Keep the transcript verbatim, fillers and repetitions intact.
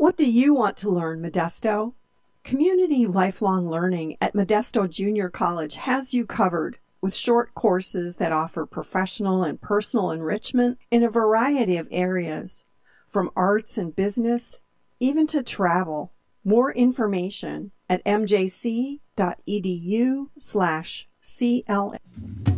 What do you want to learn, Modesto? Community Lifelong Learning at Modesto Junior College has you covered with short courses that offer professional and personal enrichment in a variety of areas, from arts and business, even to travel. More information at m j c dot e d u slash c l.